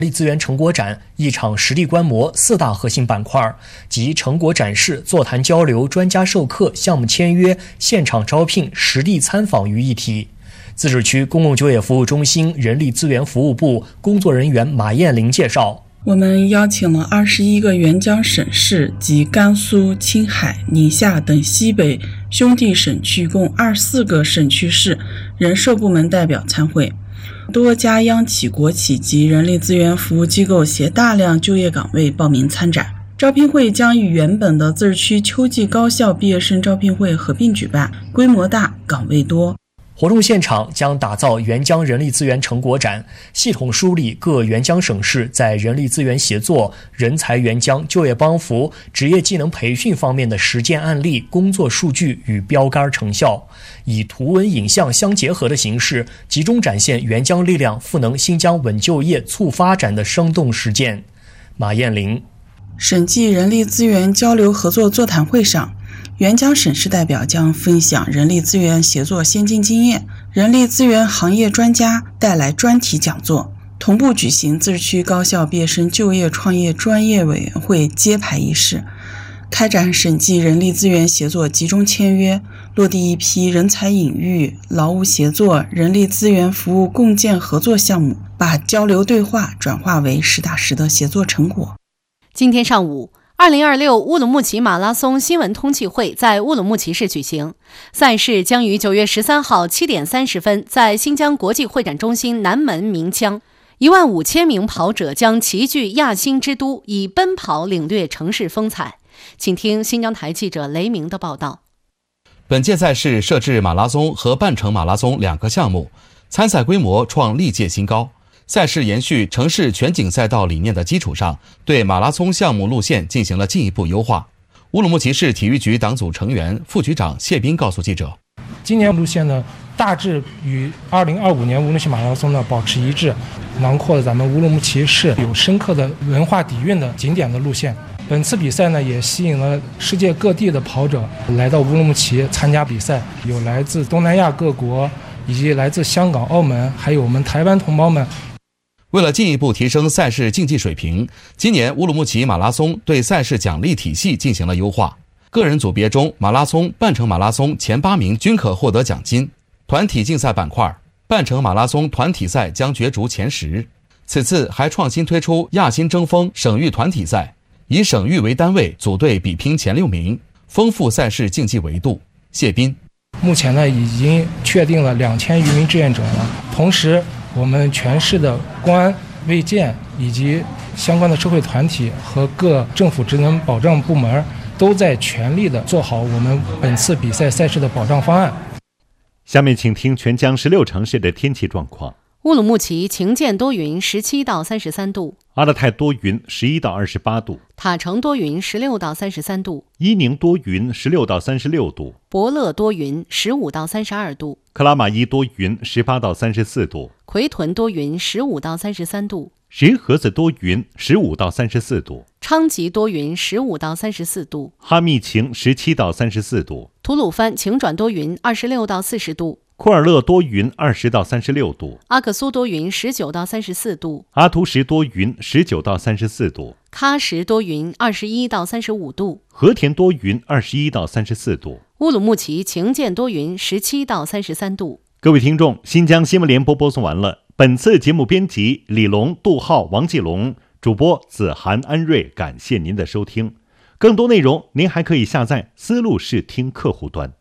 人力资源成果展一场实地观摩4大核心板块，即成果展示、座谈交流、专家授课、项目签约、现场招聘、实地参访于一体。自治区公共就业服务中心人力资源服务部工作人员马艳玲介绍， 我们邀请了21个援疆省市及甘肃、青海、宁夏等西北兄弟省区共24个省区市人社部门代表参会。多家央企、国企及人力资源服务机构携大量就业岗位报名参展。招聘会将与原本的自治区秋季高校毕业生招聘会合并举办，规模大，岗位多。 活动现场将打造援疆人力资源成果展，系统梳理各援疆省市在人力资源协作、人才援疆、就业帮扶、职业技能培训方面的实践案例、工作数据与标杆成效，以图文影像相结合的形式，集中展现援疆力量赋能新疆稳就业、促发展的生动实践。马艳玲， 省际人力资源交流合作座谈会上，援疆省市代表将分享人力资源协作先进经验，人力资源行业专家带来专题讲座，同步举行自治区高校毕业生就业创业专业委员会揭牌仪式，开展省际人力资源协作集中签约，落地一批人才引育、劳务协作、人力资源服务共建合作项目，把交流对话转化为实打实的协作成果。 今天上午，2026乌鲁木齐马拉松新闻通气会在乌鲁木齐市举行，赛事将于9月13号7点30分在新疆国际会展中心南门鸣枪。15000名跑者将齐聚亚新之都，以奔跑领略城市风采。请听新疆台记者雷鸣的报道。 本届赛事设置马拉松和半程马拉松2个项目，参赛规模创历届新高。赛事延续城市全景赛道理念的基础上，对马拉松项目路线进行了进一步优化。乌鲁木齐市体育局党组成员、副局长谢斌告诉记者， 今年路线呢大致与2025年乌鲁木齐马拉松呢保持一致，囊括了咱们乌鲁木齐市有深刻的文化底蕴的景点的路线。本次比赛呢也吸引了世界各地的跑者来到乌鲁木齐参加比赛，有来自东南亚各国，以及来自香港、澳门，还有我们台湾同胞们。 为了进一步提升赛事竞技水平，今年乌鲁木齐马拉松对赛事奖励体系进行了优化。个人组别中，马拉松、半程马拉松前8名均可获得奖金。团体竞赛板块，半程马拉松团体赛将角逐前10。此次还创新推出亚新争锋省域团体赛，以省域为单位组队比拼前6名，丰富赛事竞技维度。谢斌， 目前呢已经确定了2000余名志愿者了，同时我们全市的公安、卫健以及相关的社会团体和各政府职能保障部门都在全力的做好我们本次比赛赛事的保障方案。 下面请听全疆16城市的天气状况。 乌鲁木齐晴间多云17到33度， 阿勒泰多云11到28度， 塔城多云16到33度， 伊宁多云16到36度， 博乐多云15到32度， 克拉玛依多云18到34度， 奎屯多云15到33度， 石河子多云15到34度， 昌吉多云15到34度， 哈密晴17到34度， 吐鲁番晴转多云26到40度， 库尔勒多云20到36度， 阿克苏多云19到34度， 阿图什多云19到34度， 喀什多云21到35度， 和田多云21到34度， 乌鲁木齐晴间多云17到33度。 各位听众，新疆新闻联播播送完了。本次节目编辑李龙、杜浩、王继龙，主播子涵、安瑞，感谢您的收听。更多内容您还可以下载思路视听客户端。